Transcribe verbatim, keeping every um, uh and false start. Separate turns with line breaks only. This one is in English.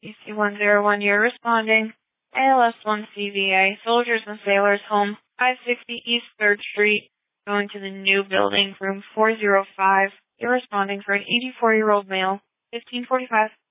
E C one zero one, you're responding. A L S one C V A, Soldiers and Sailors Home, five sixty East third Street, going to the new building, room four oh five. You're responding for an eighty-four-year-old male, fifteen forty-five.